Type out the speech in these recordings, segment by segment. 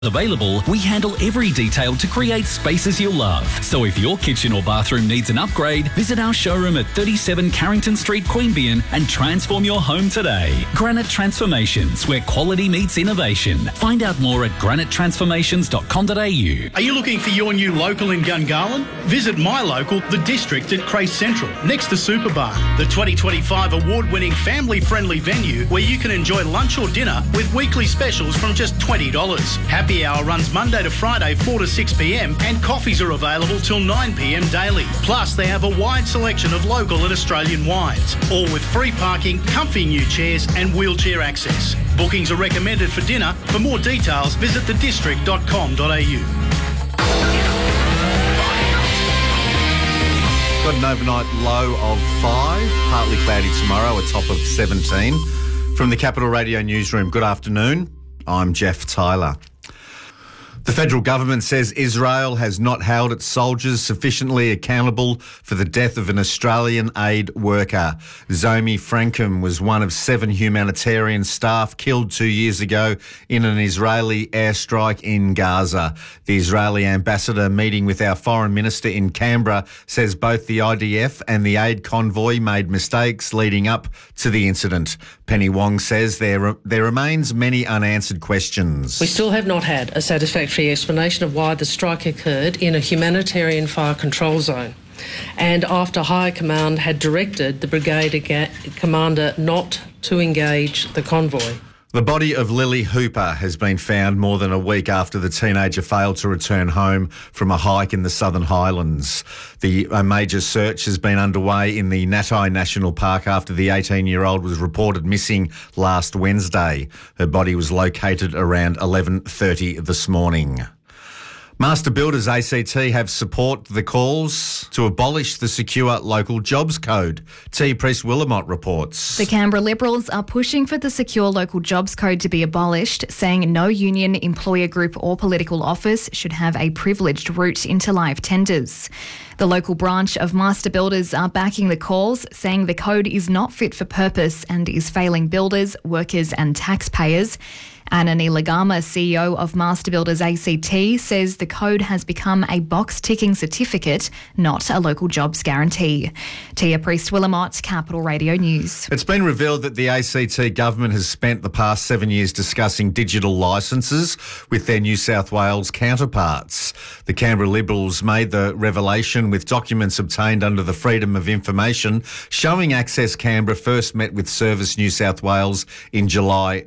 Available, we handle every detail to create spaces you'll love. So if your kitchen or bathroom needs an upgrade, visit our showroom at 37 Carrington Street, Queanbeyan and transform your home today. Granite Transformations, where quality meets innovation. Find out more at granitetransformations.com.au. Are you looking for your new local in Gungahlin? Visit my local, The District at Crace Central, next to Superbar, the 2025 award-winning family-friendly venue where you can enjoy lunch or dinner with weekly specials from just $20. Happy hour runs Monday to Friday 4 to 6 p.m. and coffees are available till 9 p.m. daily. Plus, they have a wide selection of local and Australian wines, all with free parking, comfy new chairs and wheelchair access. Bookings are recommended for dinner. For more details, visit thedistrict.com.au. Got an overnight low of 5, partly cloudy tomorrow, a top of 17. From the Capital Radio Newsroom, good afternoon. I'm Jeff Tyler. The federal government says Israel has not held its soldiers sufficiently accountable for the death of an Australian aid worker. Zomi Frankum was one of 7 humanitarian staff killed 2 years ago in an Israeli airstrike in Gaza. The Israeli ambassador meeting with our foreign minister in Canberra says both the IDF and the aid convoy made mistakes leading up to the incident. Penny Wong says there remains many unanswered questions. We still have not had a satisfactory explanation of why the strike occurred in a humanitarian fire control zone, and after High Command had directed the brigade commander not to engage the convoy. The body of Lily Hooper has been found more than a week after the teenager failed to return home from a hike in the Southern Highlands. A major search has been underway in the Natai National Park after the 18-year-old was reported missing last Wednesday. Her body was located around 11:30 this morning. Master Builders ACT have support the calls to abolish the secure local jobs code. T. Priest-Willamott reports. The Canberra Liberals are pushing for the secure local jobs code to be abolished, saying no union, employer group or political office should have a privileged route into live tenders. The local branch of Master Builders are backing the calls, saying the code is not fit for purpose and is failing builders, workers and taxpayers. Anani Lagama, CEO of Master Builders ACT, says the code has become a box-ticking certificate, not a local jobs guarantee. Tia Priest-Willamott, Capital Radio News. It's been revealed that the ACT government has spent the past 7 years discussing digital licences with their New South Wales counterparts. The Canberra Liberals made the revelation with documents obtained under the Freedom of Information showing Access Canberra first met with Service New South Wales in July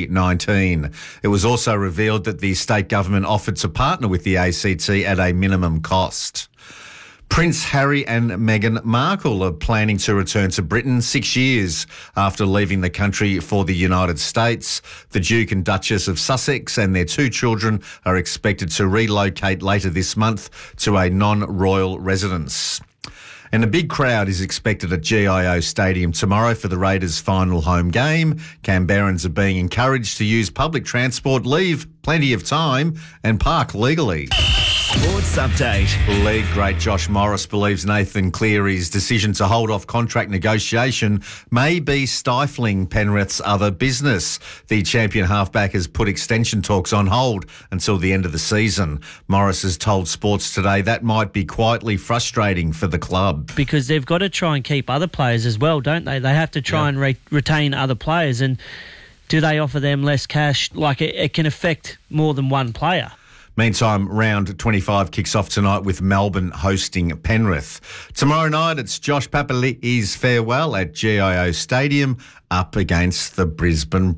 2019. It was also revealed that the state government offered to partner with the ACT at a minimum cost. Prince Harry and Meghan Markle are planning to return to Britain 6 years after leaving the country for the United States. The Duke and Duchess of Sussex and their 2 children are expected to relocate later this month to a non-royal residence. And a big crowd is expected at GIO Stadium tomorrow for the Raiders' final home game. Canberrans are being encouraged to use public transport, leave plenty of time and park legally. Sports Update. League great Josh Morris believes Nathan Cleary's decision to hold off contract negotiation may be stifling Penrith's other business. The champion halfback has put extension talks on hold until the end of the season. Morris has told Sports Today that might be quietly frustrating for the club. Because they've got to try and keep other players as well, don't they? They have to try and retain other players, and do they offer them less cash? Like it can affect more than one player. Meantime, round 25 kicks off tonight with Melbourne hosting Penrith. Tomorrow night, it's Josh Papali'i's farewell at GIO Stadium up against the Brisbane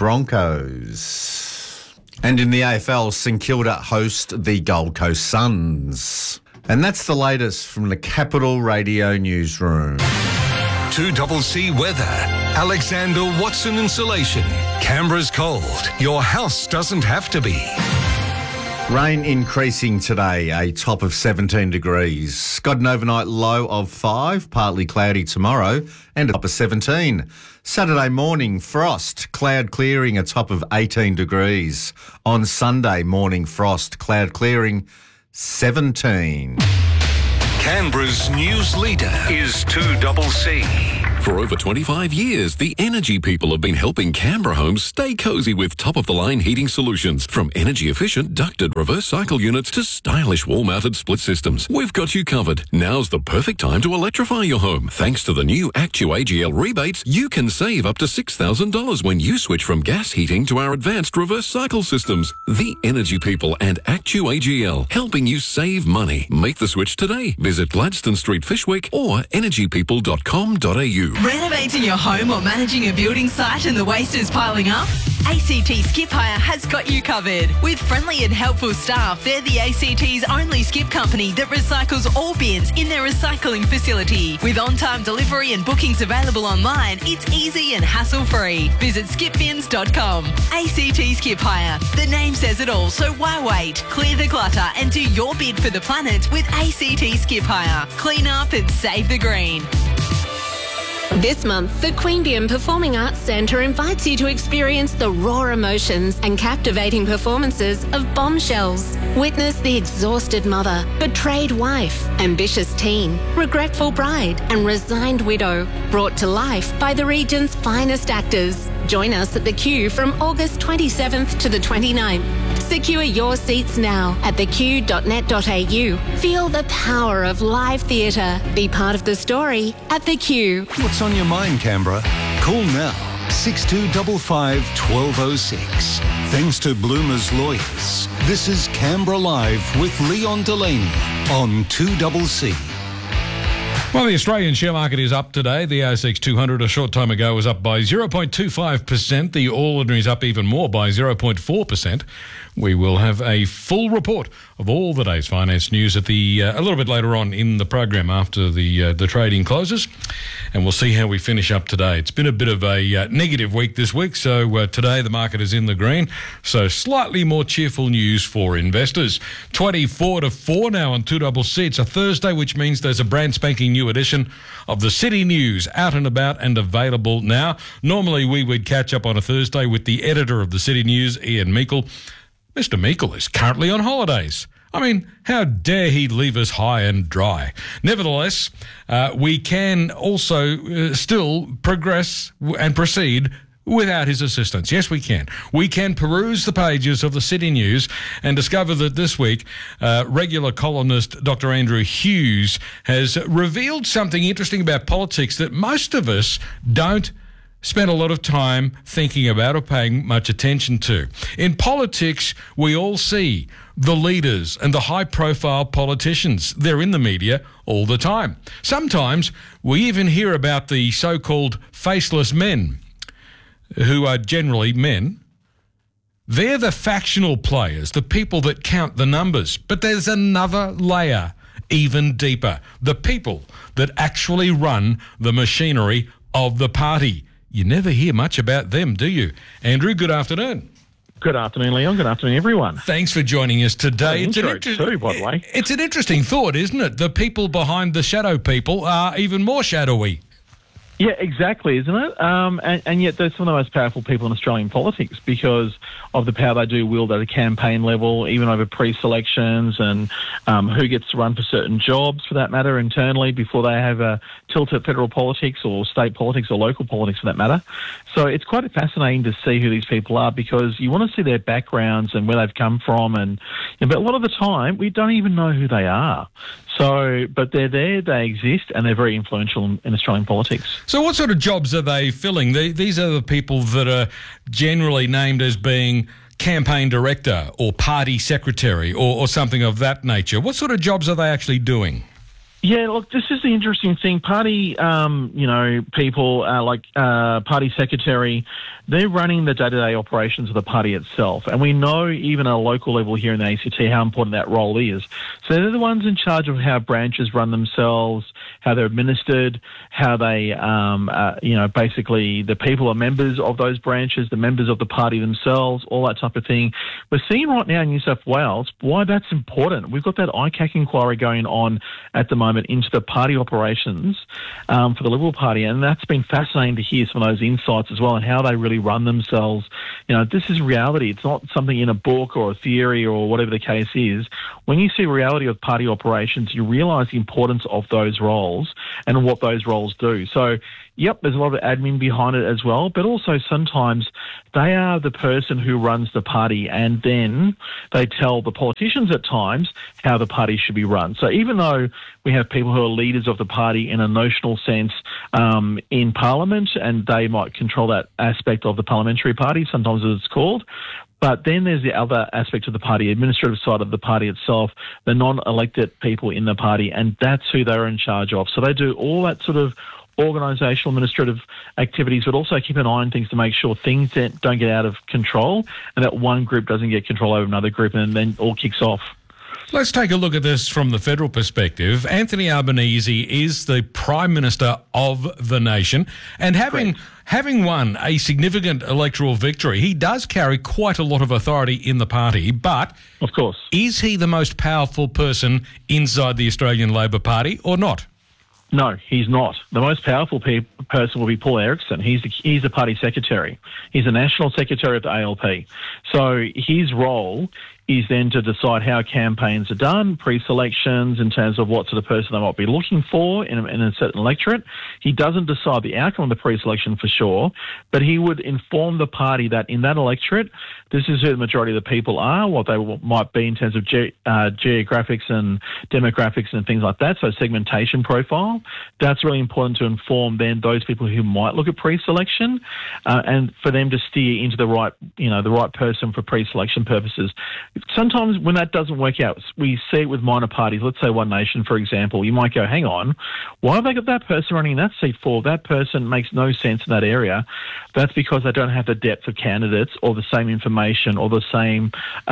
Broncos. And in the AFL, St Kilda host the Gold Coast Suns. And that's the latest from the Capital Radio Newsroom. 2CC Weather. Alexander Watson Insulation. Canberra's cold. Your house doesn't have to be. Rain increasing today, a top of 17 degrees. Got an overnight low of 5, partly cloudy tomorrow, and a top of 17. Saturday morning, frost, cloud clearing, a top of 18 degrees. On Sunday morning, frost, cloud clearing, 17. Canberra's news leader is 2CC. For over 25 years, the Energy People have been helping Canberra homes stay cosy with top-of-the-line heating solutions. From energy-efficient ducted reverse cycle units to stylish wall-mounted split systems, we've got you covered. Now's the perfect time to electrify your home. Thanks to the new ActuAGL rebates, you can save up to $6,000 when you switch from gas heating to our advanced reverse cycle systems. The Energy People and ActuAGL, helping you save money. Make the switch today. Visit Gladstone Street, Fishwick or energypeople.com.au. Renovating your home or managing a building site and the waste is piling up? ACT Skip Hire has got you covered. With friendly and helpful staff, they're the ACT's only skip company that recycles all bins in their recycling facility. With on-time delivery and bookings available online, it's easy and hassle-free. Visit skipbins.com. ACT Skip Hire. The name says it all, so why wait? Clear the clutter and do your bid for the planet with ACT Skip Hire. Clean up and save the green. This month, the Queanbeyan Performing Arts Centre invites you to experience the raw emotions and captivating performances of Bombshells. Witness the exhausted mother, betrayed wife, ambitious teen, regretful bride and resigned widow, brought to life by the region's finest actors. Join us at the Q from August 27th to the 29th. Secure your seats now at theq.net.au. Feel the power of live theatre. Be part of the story at the Q. What's on your mind, Canberra? Call now, 6255 1206. Thanks to Bloomer's Lawyers. This is Canberra Live with Leon Delaney on 2CC. Well, the Australian share market is up today. The ASX 200 a short time ago was up by 0.25%. The All Ordinary is up even more by 0.4%. We will have a full report of all the day's finance news at the a little bit later on in the program after the trading closes, and we'll see how we finish up today. It's been a bit of a negative week this week, so today the market is in the green. So slightly more cheerful news for investors. 24 to 4 now on 2CC. It's a Thursday, which means there's a brand spanking new edition of the City News out and about and available now. Normally we would catch up on a Thursday with the editor of the City News, Ian Meikle. Mr. Meikle is currently on holidays. I mean, how dare he leave us high and dry? Nevertheless, we can also still progress and proceed without his assistance. Yes, we can. We can peruse the pages of the City News and discover that this week, regular columnist Dr. Andrew Hughes has revealed something interesting about politics that most of us don't spend a lot of time thinking about or paying much attention to. In politics, we all see the leaders and the high-profile politicians. They're in the media all the time. Sometimes we even hear about the so-called faceless men, who are generally men. They're the factional players, the people that count the numbers. But there's another layer, even deeper, the people that actually run the machinery of the party. You never hear much about them, do you? Andrew, good afternoon. Good afternoon, Leon. Good afternoon, everyone. Thanks for joining us today. Too, by the way. It's an interesting thought, isn't it? The people behind the shadow people are even more shadowy. Yeah, exactly, isn't it? And yet they're some of the most powerful people in Australian politics because of the power they do wield at a campaign level, even over pre-selections and who gets to run for certain jobs, for that matter, internally before they have a tilt at federal politics or state politics or local politics, for that matter. So it's quite fascinating to see who these people are because you want to see their backgrounds and where they've come from. But a lot of the time, we don't even know who they are. So, but they're there, they exist, and they're very influential in Australian politics. So what sort of jobs are they filling? These are the people that are generally named as being campaign director or party secretary or something of that nature. What sort of jobs are they actually doing? Yeah, look, this is the interesting thing. Party, people like party secretary, they're running the day-to-day operations of the party itself. And we know even at a local level here in the ACT how important that role is. So they're the ones in charge of how branches run themselves, how they're administered, how they, basically the people are members of those branches, the members of the party themselves, all that type of thing. We're seeing right now in New South Wales why that's important. We've got that ICAC inquiry going on at the moment into the party operations for the Liberal Party, and that's been fascinating to hear some of those insights as well and how they really run themselves. This is reality. It's not something in a book or a theory or whatever the case is. When you see reality of party operations, you realise the importance of those roles and what those roles do. So, Yep, there's a lot of admin behind it as well, but also sometimes they are the person who runs the party, and then they tell the politicians at times how the party should be run. So even though we have people who are leaders of the party in a notional sense in Parliament, and they might control that aspect of the parliamentary party, sometimes as it's called, but then there's the other aspect of the party, administrative side of the party itself, the non-elected people in the party, and that's who they're in charge of. So they do all that sort of organisational administrative activities, but also keep an eye on things to make sure things don't get out of control and that one group doesn't get control over another group and then all kicks off. Let's take a look at this from the federal perspective. Anthony Albanese is the Prime Minister of the nation, and having won a significant electoral victory, he does carry quite a lot of authority in the party, but of course, is he the most powerful person inside the Australian Labor Party or not? No, he's not. The most powerful person will be Paul Erickson. He's the party secretary. He's the national secretary of the ALP. So his role is then to decide how campaigns are done, pre-selections in terms of what sort of person they might be looking for in a certain electorate. He doesn't decide the outcome of the pre-selection for sure, but he would inform the party that in that electorate, this is who the majority of the people are, what they might be in terms of geographics and demographics and things like that, so segmentation profile. That's really important to inform then those people who might look at pre-selection and for them to steer into the right person for pre-selection purposes. Sometimes when that doesn't work out, we see it with minor parties. Let's say One Nation, for example. You might go, hang on, why have they got that person running that seat for? That person makes no sense in that area. That's because they don't have the depth of candidates or the same information or the same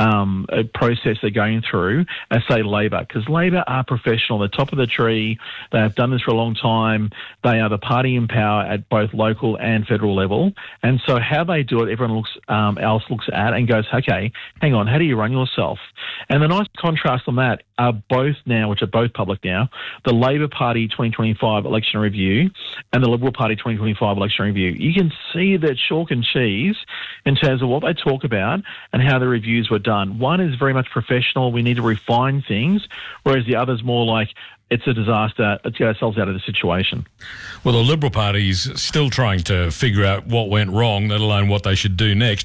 process they're going through as, say, Labor. Because Labor are professional. They're top of the tree. They have done this for a long time. They are the party in power at both local and federal level. And so how they do it, everyone else looks at and goes, okay, hang on, how do you run yourself? And the nice contrast on that are both now, which are both public now, the Labor Party 2025 election review and the Liberal Party 2025 election review. You can see that chalk and cheese in terms of what they talk about and how the reviews were done. One is very much professional. We need to refine things, whereas the other is more like, it's a disaster. Let's get ourselves out of the situation. Well, the Liberal Party's still trying to figure out what went wrong, let alone what they should do next.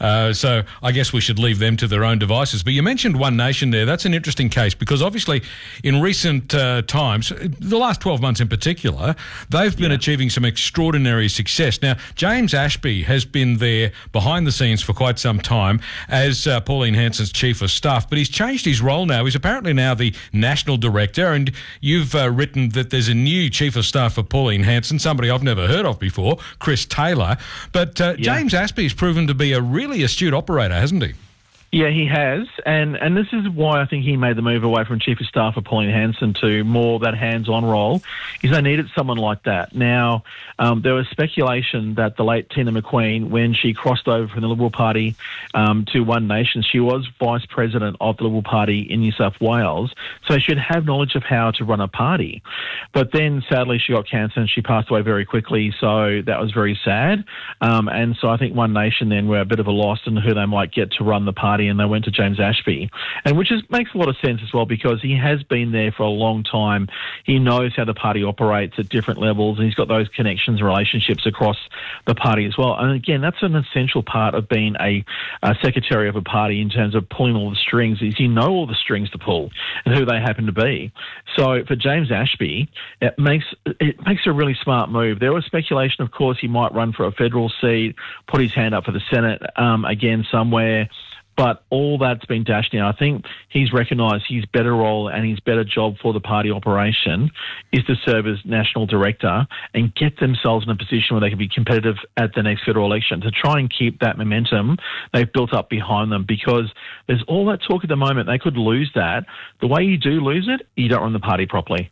So I guess we should leave them to their own devices. But you mentioned One Nation there. That's an interesting case because obviously in recent times, the last 12 months in particular, they've been achieving some extraordinary success. Now, James Ashby has been there behind the scenes for quite some time as Pauline Hanson's Chief of Staff, but he's changed his role now. He's apparently now the National Director, and you've written that there's a new Chief of Staff for Pauline Hanson, somebody I've never heard of before, Chris Taylor. But James Ashby's proven to be a really astute operator, hasn't he? Yeah, he has, and this is why I think he made the move away from Chief of Staff for Pauline Hanson to more that hands-on role, is they needed someone like that. Now, there was speculation that the late Tina McQueen, when she crossed over from the Liberal Party to One Nation, she was Vice President of the Liberal Party in New South Wales, so she'd have knowledge of how to run a party. But then, sadly, she got cancer and she passed away very quickly, so that was very sad. And so I think One Nation then were a bit of a loss in who they might get to run the party, and they went to James Ashby, and which makes a lot of sense as well because he has been there for a long time. He knows how the party operates at different levels, and he's got those connections and relationships across the party as well. And again, that's an essential part of being a secretary of a party in terms of pulling all the strings, is you know all the strings to pull and who they happen to be. So for James Ashby, it makes a really smart move. There was speculation, of course, he might run for a federal seat, put his hand up for the Senate again somewhere. But all that's been dashed now. I think he's recognised his better role and his better job for the party operation is to serve as national director and get themselves in a position where they can be competitive at the next federal election, to try and keep that momentum they've built up behind them, because there's all that talk at the moment. They could lose that. The way you do lose it, you don't run the party properly.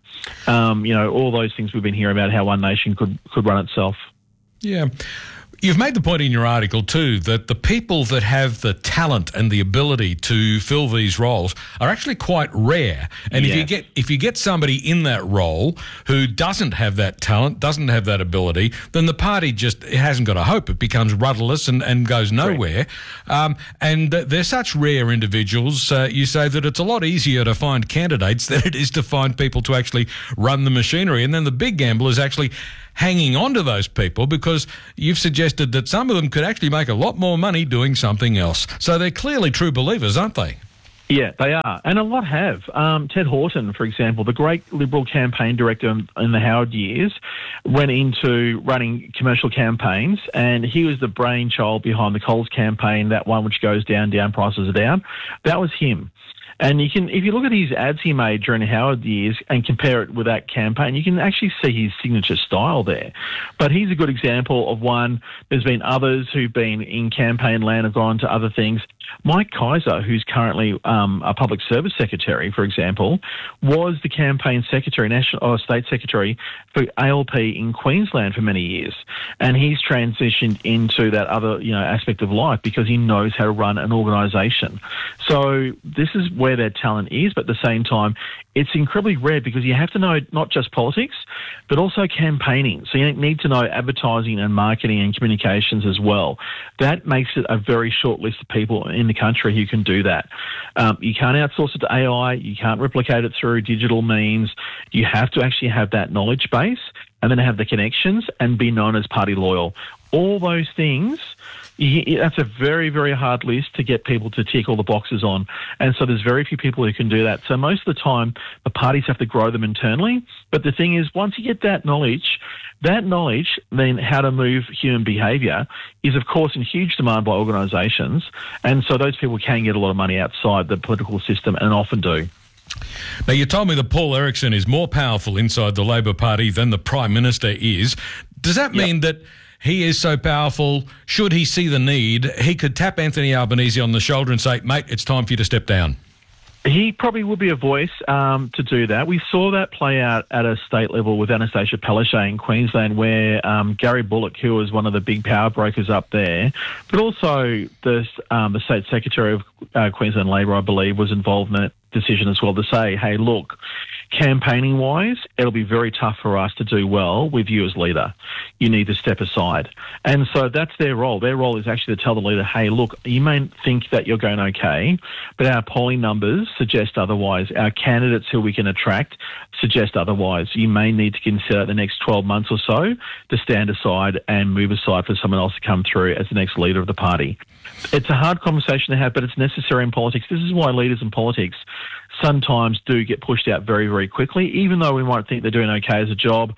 All those things we've been hearing about how One Nation could run itself. Yeah. You've made the point in your article too that the people that have the talent and the ability to fill these roles are actually quite rare. And if you get somebody in that role who doesn't have that talent, doesn't have that ability, then the party just hasn't got a hope. It becomes rudderless and goes nowhere. And they're such rare individuals. You say that it's a lot easier to find candidates than it is to find people to actually run the machinery. And then the big gamble is actually hanging on to those people because you've suggested that some of them could actually make a lot more money doing something else. So they're clearly true believers, aren't they? Yeah, they are. And a lot have. Ted Horton, for example, the great Liberal campaign director in the Howard years, went into running commercial campaigns, and he was the brainchild behind the Coles campaign, that one which goes down, prices are down. That was him. And you can, if you look at his ads he made during the Howard years and compare it with that campaign, you can actually see his signature style there. But he's a good example of one. There's been others who've been in campaign land, have gone to other things. Mike Kaiser, who's currently a public service secretary, for example, was the campaign secretary, state secretary for ALP in Queensland for many years. And he's transitioned into that other, aspect of life because he knows how to run an organisation. So this is where their talent is, but at the same time, it's incredibly rare because you have to know not just politics, but also campaigning. So you need to know advertising and marketing and communications as well. That makes it a very short list of people in the country who can do that. You can't outsource it to AI. You can't replicate it through digital means. You have to actually have that knowledge base and then have the connections and be known as party loyal. All those things, that's a very, very hard list to get people to tick all the boxes on. And so there's very few people who can do that. So most of the time, the parties have to grow them internally. But the thing is, once you get that knowledge, then how to move human behaviour is, of course, in huge demand by organisations. And so those people can get a lot of money outside the political system and often do. Now, you told me that Paul Erickson is more powerful inside the Labor Party than the Prime Minister is. Does that mean that he is so powerful, should he see the need, he could tap Anthony Albanese on the shoulder and say, mate, it's time for you to step down? He probably would be a voice to do that. We saw that play out at a state level with Anastasia Palaszczuk in Queensland, where Gary Bullock, who was one of the big power brokers up there, but also the State Secretary of Queensland Labor, I believe, was involved in that decision as well, to say, hey, look, campaigning-wise, it'll be very tough for us to do well with you as leader. You need to step aside. And so that's their role. Their role is actually to tell the leader, hey, look, you may think that you're going okay, but our polling numbers suggest otherwise. Our candidates who we can attract suggest otherwise. You may need to consider the next 12 months or so to stand aside and move aside for someone else to come through as the next leader of the party. It's a hard conversation to have, but it's necessary in politics. This is why leaders in politics sometimes do get pushed out very, very quickly, even though we might think they're doing okay as a job,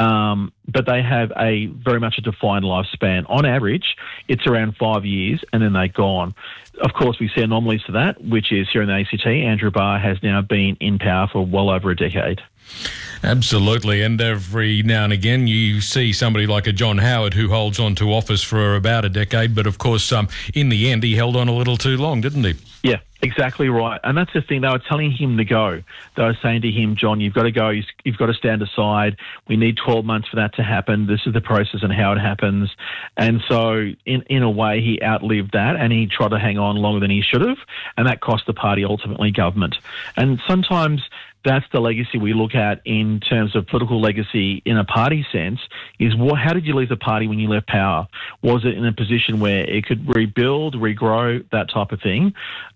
but they have a very much a defined lifespan. On average, it's around 5 years and then they're gone. Of course, we see anomalies to that, which is here in the ACT, Andrew Barr has now been in power for well over a decade. Absolutely, and every now and again you see somebody like a John Howard who holds on to office for about a decade, but of course in the end he held on a little too long, didn't he? Yeah, exactly right. And that's the thing, they were telling him to go. They were saying to him, John, you've got to go, you've got to stand aside. We need 12 months for that to happen. This is the process and how it happens. And so in a way he outlived that and he tried to hang on longer than he should have, and that cost the party ultimately government. And sometimes that's the legacy we look at in terms of political legacy in a party sense, is how did you leave the party when you left power? Was it in a position where it could rebuild, regrow, that type of thing?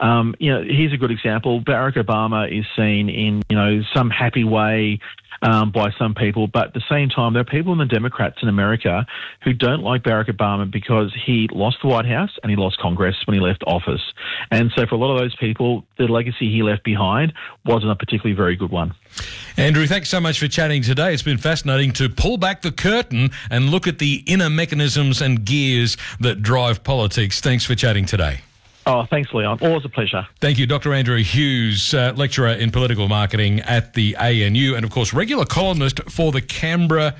Here's a good example. Barack Obama is seen in, some happy way by some people, but at the same time, there are people in the Democrats in America who don't like Barack Obama because he lost the White House and he lost Congress when he left office. And so for a lot of those people, the legacy he left behind wasn't a particularly very good one. Andrew, thanks so much for chatting today. It's been fascinating to pull back the curtain and look at the inner mechanisms and gears that drive politics. Thanks for chatting today. Oh, thanks, Leon. Always a pleasure. Thank you, Dr. Andrew Hughes, lecturer in political marketing at the ANU and, of course, regular columnist for the Canberra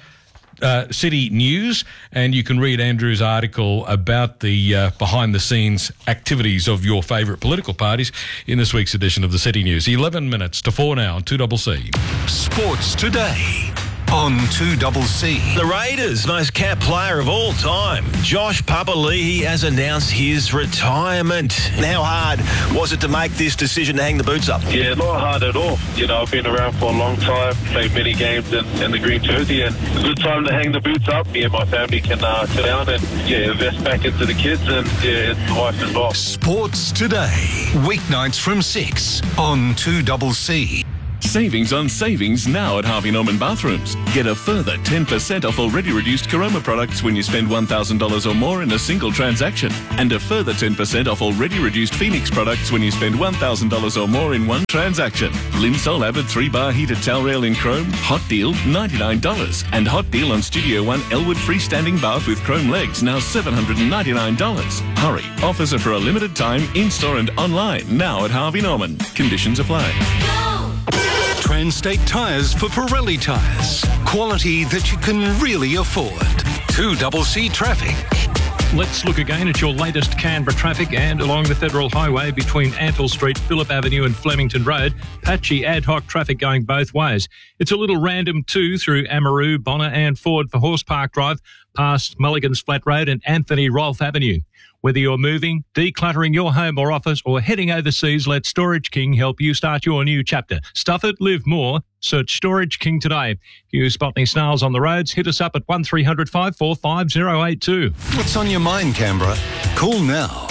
City News. And you can read Andrew's article about the behind-the-scenes activities of your favourite political parties in this week's edition of the City News. 11 minutes to 4 now on 2CC. Sports Today on 2CC. The Raiders' most capped player of all time, Josh Papali'i, has announced his retirement. How hard was it to make this decision to hang the boots up? Yeah, not hard at all. I've been around for a long time, played many games in the green jersey, and it's a good time to hang the boots up. Me and my family can sit down and invest back into the kids and the wife as well. Sports Today, weeknights from 6 on 2CC. Savings on savings now at Harvey Norman Bathrooms. Get a further 10% off already reduced Caroma products when you spend $1,000 or more in a single transaction. And a further 10% off already reduced Phoenix products when you spend $1,000 or more in one transaction. Linsol Avid 3-bar heated towel rail in chrome, hot deal $99. And hot deal on Studio One Elwood freestanding bath with chrome legs, now $799. Hurry, offers are for a limited time, in-store and online, now at Harvey Norman. Conditions apply. Transtate Tyres for Pirelli tyres. Quality that you can really afford. 2CC Traffic. Let's look again at your latest Canberra traffic, and along the Federal Highway between Antle Street, Phillip Avenue and Flemington Road, patchy ad hoc traffic going both ways. It's a little random too through Amaroo, Bonner and Ford for Horse Park Drive, past Mulligan's Flat Road and Anthony Rolfe Avenue. Whether you're moving, decluttering your home or office, or heading overseas, let Storage King help you start your new chapter. Stuff it, live more. Search Storage King today. If you spot any snails on the roads, hit us up at 1300 545 082. What's on your mind, Canberra? Call now.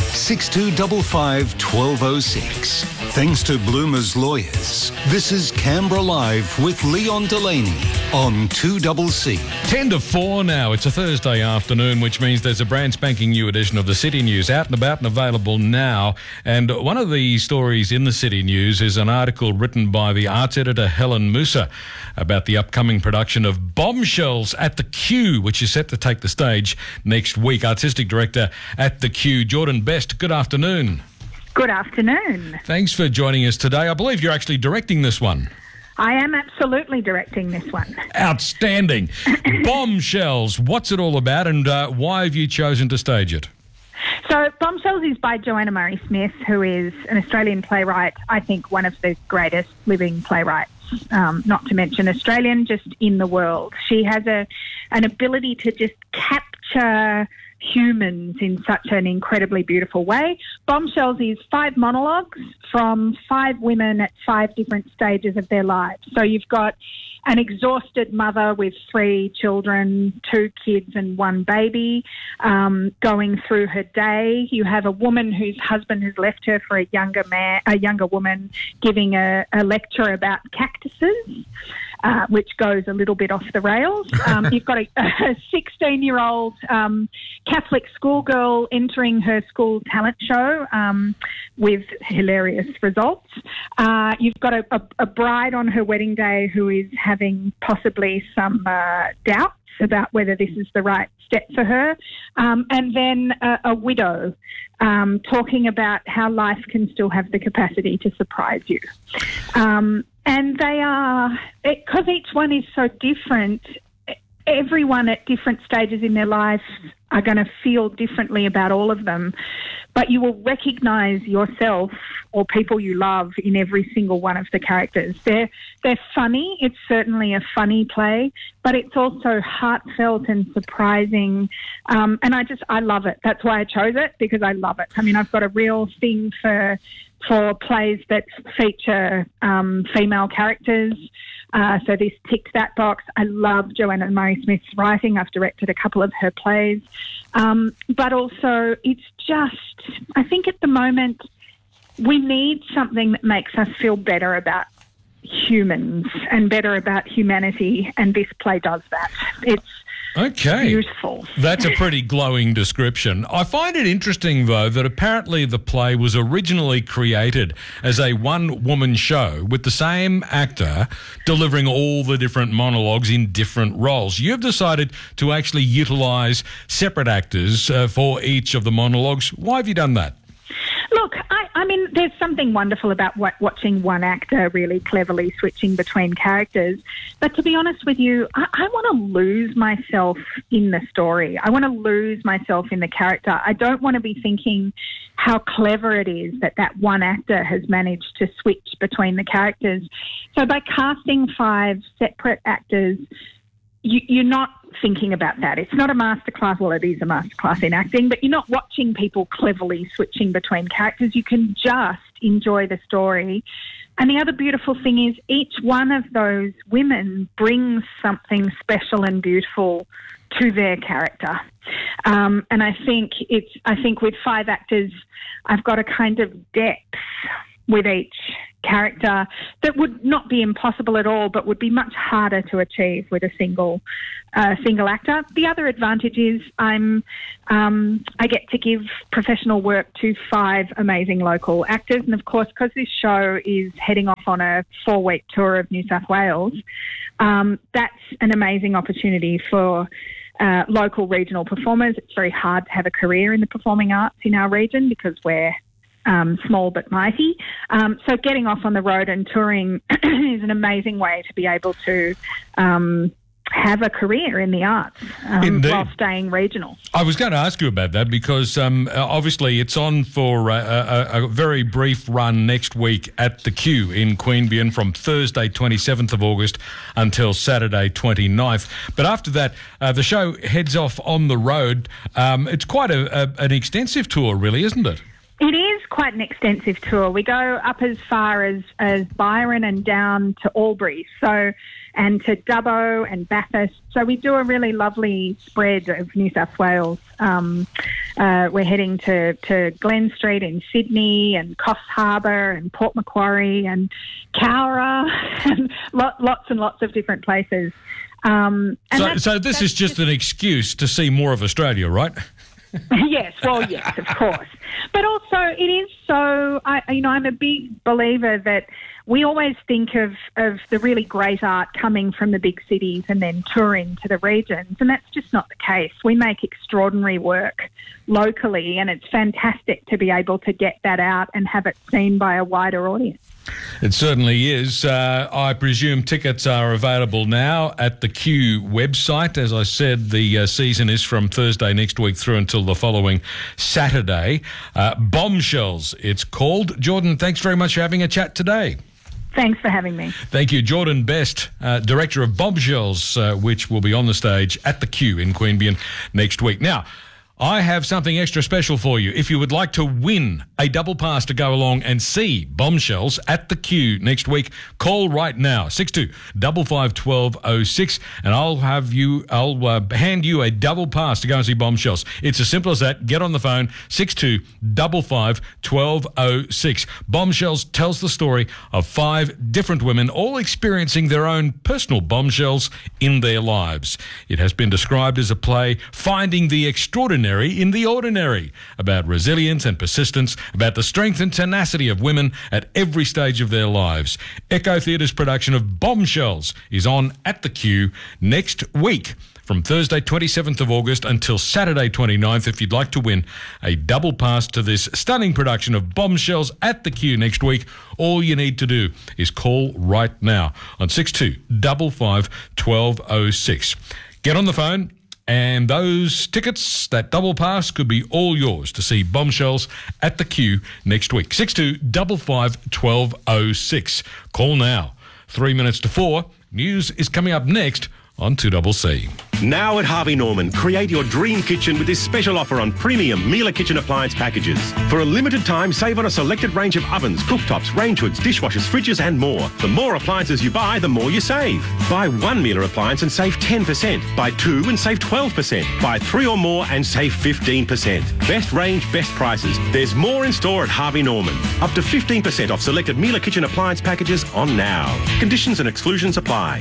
6255 1206. Thanks to Bloomer's Lawyers. This is Canberra Live with Leon Delaney on 2CC. 10 to 4 now. It's a Thursday afternoon, which means there's a brand spanking new edition of the City News out and about and available now. And one of the stories in the City News is an article written by the arts editor Helen Musa about the upcoming production of Bombshells at the Q, which is set to take the stage next week. Artistic director at the Q, Jordan Best. Good afternoon. Good afternoon. Thanks for joining us today. I believe you're actually directing this one. I am absolutely directing this one. Outstanding. Bombshells, what's it all about, and why have you chosen to stage it? So Bombshells is by Joanna Murray Smith, who is an Australian playwright, I think one of the greatest living playwrights, not to mention Australian, just in the world. She has an ability to just capture humans in such an incredibly beautiful way. Bombshells is 5 monologues from 5 women at 5 different stages of their lives. So you've got an exhausted mother with 3 children, 2 kids and 1 baby, going through her day. You have a woman whose husband has left her for a younger woman, giving a lecture about cactuses, which goes a little bit off the rails. You've got a 16-year-old Catholic schoolgirl entering her school talent show with hilarious results. You've got a bride on her wedding day who is having possibly some doubts about whether this is the right step for her. And then a widow talking about how life can still have the capacity to surprise you. And they are, because each one is so different, everyone at different stages in their life are going to feel differently about all of them. But you will recognise yourself or people you love in every single one of the characters. They're funny. It's certainly a funny play, but it's also heartfelt and surprising. And I love it. That's why I chose it, because I love it. I mean, I've got a real thing for plays that feature female characters. So this ticked that box. I love Joanna Murray Smith's writing. I've directed a couple of her plays. But also it's just, I think at the moment we need something that makes us feel better about humans and better about humanity, and this play does that. It's beautiful. That's a pretty glowing description. I find it interesting, though, that apparently the play was originally created as a one-woman show with the same actor delivering all the different monologues in different roles. You've decided to actually utilise separate actors for each of the monologues. Why have you done that? Look, I mean, there's something wonderful about watching one actor really cleverly switching between characters. But to be honest with you, I want to lose myself in the story. I want to lose myself in the character. I don't want to be thinking how clever it is that one actor has managed to switch between the characters. So by casting 5 separate actors, you're not thinking about that. It's not a masterclass. Well, it is a masterclass in acting, but you're not watching people cleverly switching between characters. You can just enjoy the story. And the other beautiful thing is each one of those women brings something special and beautiful to their character. And I think with 5 actors, I've got a kind of depth with each character that would not be impossible at all, but would be much harder to achieve with a single actor. The other advantage is I get to give professional work to 5 amazing local actors, and of course, because this show is heading off on a 4-week tour of New South Wales, that's an amazing opportunity for local regional performers. It's very hard to have a career in the performing arts in our region because we're small but mighty. So getting off on the road and touring is an amazing way to be able to have a career in the arts while staying regional. I was going to ask you about that because obviously it's on for a very brief run next week at the Q in Queanbeyan from Thursday 27th of August until Saturday 29th. But after that, the show heads off on the road. It's quite an extensive tour, really, isn't it? It is quite an extensive tour. We go up as far as Byron and down to Albury, and to Dubbo and Bathurst. So we do a really lovely spread of New South Wales. We're heading to Glen Street in Sydney and Coffs Harbour and Port Macquarie and Cowra and lots and lots of different places. So this is just an excuse to see more of Australia, right? Yes, of course. But also it is so, I'm a big believer that we always think of the really great art coming from the big cities and then touring to the regions, and that's just not the case. We make extraordinary work locally, and it's fantastic to be able to get that out and have it seen by a wider audience. It certainly is. I presume tickets are available now at the Q website. As I said, the season is from Thursday next week through until the following Saturday. Bombshells, it's called. Jordan, thanks very much for having a chat today. Thanks for having me. Thank you. Jordan Best, Director of Bombshells, which will be on the stage at the Q in Queanbeyan next week. Now, I have something extra special for you. If you would like to win a double pass to go along and see Bombshells at the Q next week, call right now, 62551206, and I'll hand you a double pass to go and see Bombshells. It's as simple as that. Get on the phone, 62551206. Bombshells tells the story of 5 different women, all experiencing their own personal bombshells in their lives. It has been described as a play finding the extraordinary in the ordinary, about resilience and persistence, about the strength and tenacity of women at every stage of their lives. Echo Theatre's production of Bombshells is on at the Q next week from Thursday 27th of August until Saturday 29th. If you'd like to win a double pass to this stunning production of Bombshells at the Q next week, all you need to do is call right now on 62551206. Get on the phone, and those tickets, that double pass, could be all yours to see Bombshells at the Q next week. 62551206. Call now. 3 minutes to 4. News is coming up next on 2CC. Now at Harvey Norman, create your dream kitchen with this special offer on premium Miele kitchen appliance packages. For a limited time, save on a selected range of ovens, cooktops, range hoods, dishwashers, fridges and more. The more appliances you buy, the more you save. Buy 1 Miele appliance and save 10%. Buy 2 and save 12%. Buy 3 or more and save 15%. Best range, best prices. There's more in store at Harvey Norman. Up to 15% off selected Miele kitchen appliance packages on now. Conditions and exclusions apply.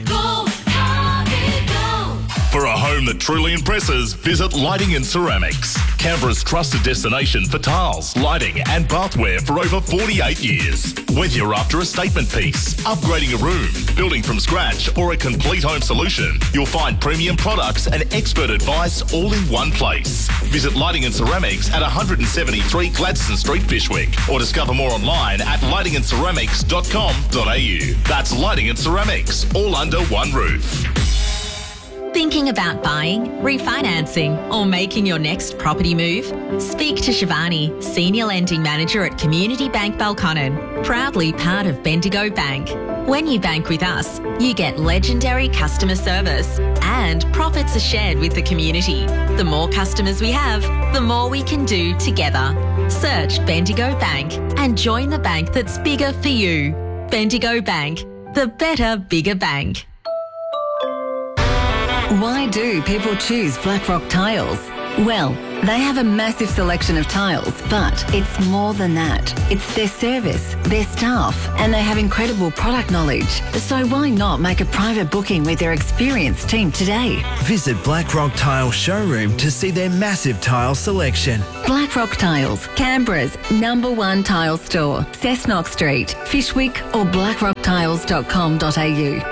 For a home that truly impresses, visit Lighting and Ceramics. Canberra's trusted destination for tiles, lighting and bathware for over 48 years. Whether you're after a statement piece, upgrading a room, building from scratch or a complete home solution, you'll find premium products and expert advice all in one place. Visit Lighting and Ceramics at 173 Gladstone Street, Fyshwick, or discover more online at lightingandceramics.com.au. That's Lighting and Ceramics, all under one roof. Thinking about buying, refinancing, or making your next property move? Speak to Shivani, Senior Lending Manager at Community Bank Belconnen, proudly part of Bendigo Bank. When you bank with us, you get legendary customer service and profits are shared with the community. The more customers we have, the more we can do together. Search Bendigo Bank and join the bank that's bigger for you. Bendigo Bank, the better, bigger bank. Why do people choose Blackrock Tiles? Well, they have a massive selection of tiles, but it's more than that. It's their service, their staff, and they have incredible product knowledge. So why not make a private booking with their experienced team today? Visit Blackrock Tile Showroom to see their massive tile selection. Blackrock Tiles, Canberra's #1 tile store. Cessnock Street, Fishwick or blackrocktiles.com.au.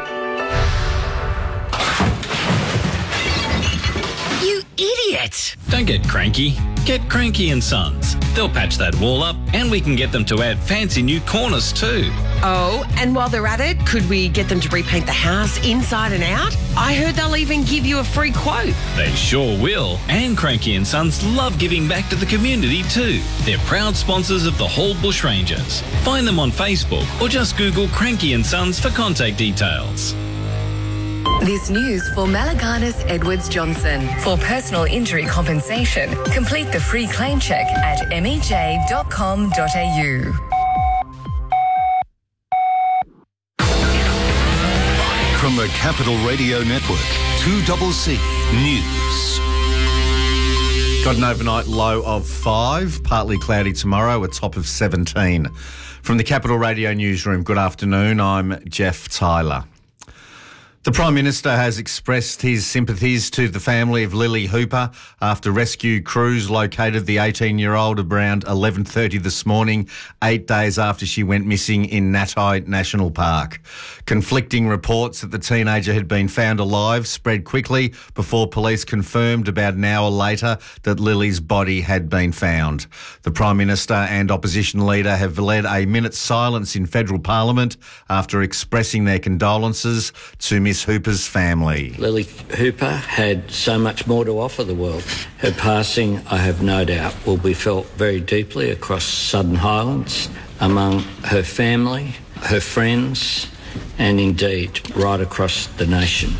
Idiot! Don't get cranky. Get Cranky & Sons. They'll patch that wall up and we can get them to add fancy new corners too. Oh, and while they're at it, could we get them to repaint the house inside and out? I heard they'll even give you a free quote. They sure will. And Cranky & Sons love giving back to the community too. They're proud sponsors of the Hall Bushrangers. Find them on Facebook or just Google Cranky & Sons for contact details. This news for Malaganas Edwards Johnson. For personal injury compensation, complete the free claim check at mej.com.au. From the Capital Radio Network, 2CC News. Got an overnight low of 5, partly cloudy tomorrow, a top of 17. From the Capital Radio Newsroom, good afternoon, I'm Jeff Tyler. The Prime Minister has expressed his sympathies to the family of Lily Hooper after rescue crews located the 18-year-old around 11:30 this morning, 8 days after she went missing in Natai National Park. Conflicting reports that the teenager had been found alive spread quickly before police confirmed about an hour later that Lily's body had been found. The Prime Minister and opposition leader have led a minute's silence in federal parliament after expressing their condolences to Miss Hooper's family. Lily Hooper had so much more to offer the world. Her passing, I have no doubt, will be felt very deeply across Southern Highlands, among her family, her friends, and indeed right across the nation.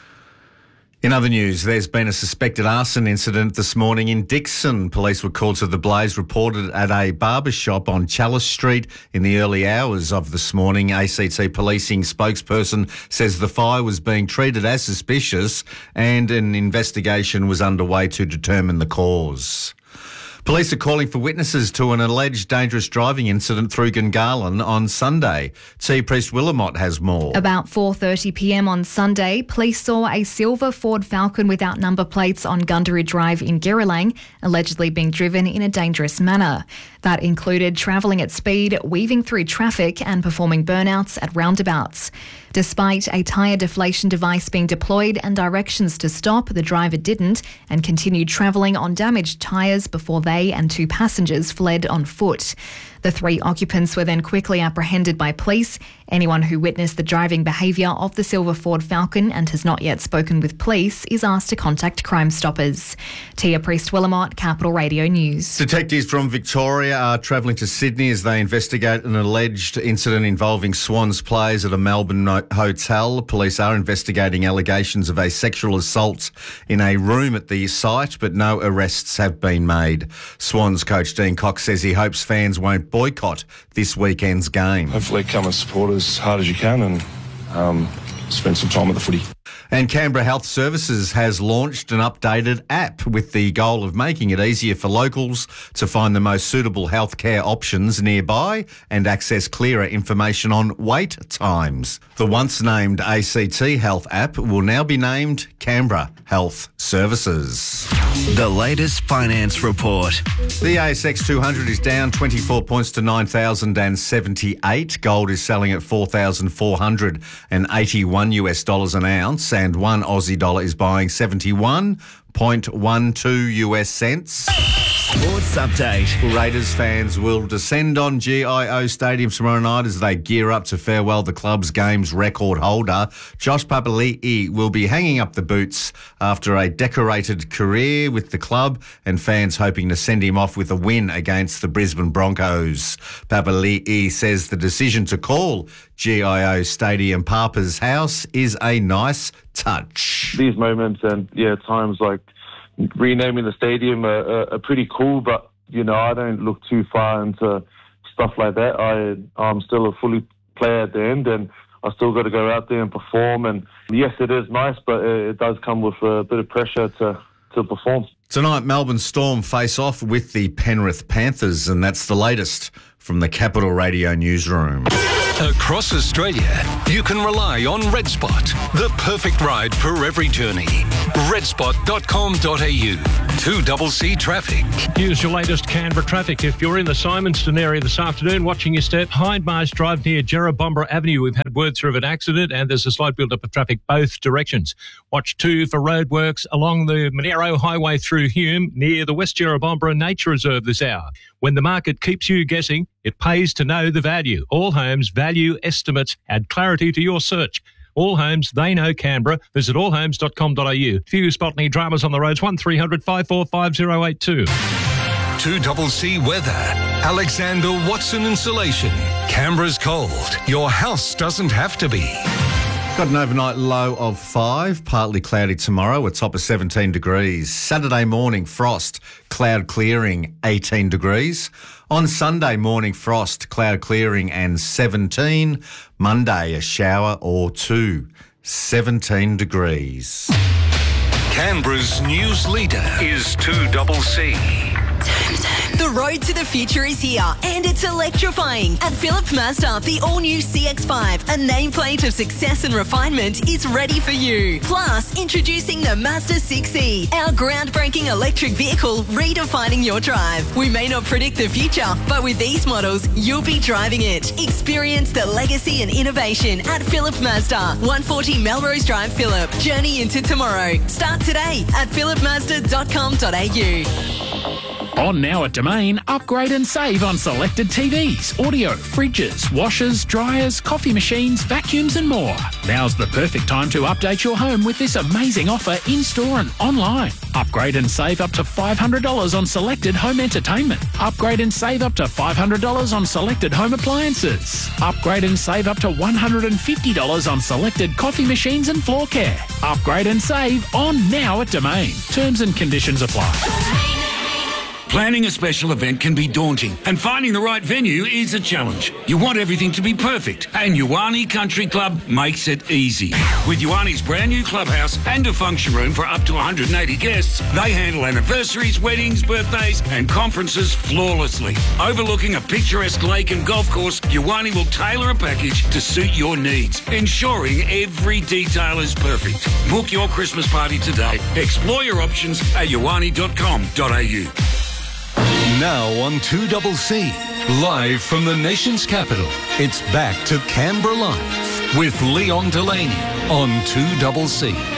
In other news, there's been a suspected arson incident this morning in Dixon. Police were called to the blaze reported at a barber shop on Chalice Street in the early hours of this morning. ACT policing spokesperson says the fire was being treated as suspicious and an investigation was underway to determine the cause. Police are calling for witnesses to an alleged dangerous driving incident through Gungahlin on Sunday. T. Priest Willamott has more. About 4:30 p.m. on Sunday, police saw a silver Ford Falcon without number plates on Gundaroo Drive in Girralang, allegedly being driven in a dangerous manner. That included travelling at speed, weaving through traffic and performing burnouts at roundabouts. Despite a tyre deflation device being deployed and directions to stop, the driver didn't and continued travelling on damaged tyres before they and 2 passengers fled on foot. The 3 occupants were then quickly apprehended by police. Anyone who witnessed the driving behaviour of the silver Ford Falcon and has not yet spoken with police is asked to contact Crime Stoppers. Tia Priest-Willamott, Capital Radio News. Detectives from Victoria are travelling to Sydney as they investigate an alleged incident involving Swans players at a Melbourne hotel. Police are investigating allegations of a sexual assault in a room at the site, but no arrests have been made. Swans coach Dean Cox says he hopes fans won't boycott this weekend's game. Hopefully come and support as hard as you can and spend some time at the footy. And Canberra Health Services has launched an updated app with the goal of making it easier for locals to find the most suitable healthcare options nearby and access clearer information on wait times. The once named ACT Health app will now be named Canberra Health Services. The latest finance report. The ASX 200 is down 24 points to 9,078. Gold is selling at $4,481 an ounce, and one Aussie dollar is buying 71.12 US cents. Sports update. Raiders fans will descend on GIO Stadium tomorrow night as they gear up to farewell the club's games record holder. Josh Papali'i will be hanging up the boots after a decorated career with the club, and fans hoping to send him off with a win against the Brisbane Broncos. Papali'i says the decision to call GIO Stadium Papa's house is a nice touch. These moments and times like renaming the stadium are pretty cool, but I don't look too far into stuff like that. I'm still a fully player at the end, and I still got to go out there and perform. And yes, it is nice, but it does come with a bit of pressure to perform. Tonight, Melbourne Storm face off with the Penrith Panthers, and that's the latest from the Capital Radio newsroom. Across Australia, you can rely on RedSpot, the perfect ride for every journey. redspot.com.au. 2CC Traffic. Here's your latest Canberra traffic. If you're in the Simonston area this afternoon, watching your step, Hindmarsh Drive near Jerrabomberra Avenue. We've had word through of an accident and there's a slight build-up of traffic both directions. Watch too for roadworks along the Monero Highway through Hume near the West Jerrabomberra Nature Reserve this hour. When the market keeps you guessing, it pays to know the value. All Homes Value Estimates add clarity to your search. All Homes, they know Canberra. Visit allhomes.com.au. Few spot any dramas on the roads. 1300 545 082. 2CC Weather. Alexander Watson Insulation. Canberra's cold. Your house doesn't have to be. Got an overnight low of 5, partly cloudy tomorrow, a top of 17 degrees. Saturday morning, frost, cloud clearing, 18 degrees. On Sunday morning, frost, cloud clearing and 17. Monday, a shower or 2, 17 degrees. Canberra's news leader is 2CC. The road to the future is here, and it's electrifying. At Phillip Mazda, the all-new CX-5, a nameplate of success and refinement, is ready for you. Plus, introducing the Mazda 6e, our groundbreaking electric vehicle redefining your drive. We may not predict the future, but with these models, you'll be driving it. Experience the legacy and innovation at Phillip Mazda, 140 Melrose Drive, Phillip. Journey into tomorrow. Start today at phillipmazda.com.au. On now at Domain, upgrade and save on selected TVs, audio, fridges, washers, dryers, coffee machines, vacuums and more. Now's the perfect time to update your home with this amazing offer in-store and online. Upgrade and save up to $500 on selected home entertainment. Upgrade and save up to $500 on selected home appliances. Upgrade and save up to $150 on selected coffee machines and floor care. Upgrade and save on now at Domain. Terms and conditions apply. Planning a special event can be daunting, and finding the right venue is a challenge. You want everything to be perfect, and Ioane Country Club makes it easy. With Ioane's brand new clubhouse and a function room for up to 180 guests, they handle anniversaries, weddings, birthdays, and conferences flawlessly. Overlooking a picturesque lake and golf course, Ioane will tailor a package to suit your needs, ensuring every detail is perfect. Book your Christmas party today. Explore your options at ioane.com.au. Now on 2CC, live from the nation's capital, it's back to Canberra Live with Leon Delaney on 2CC.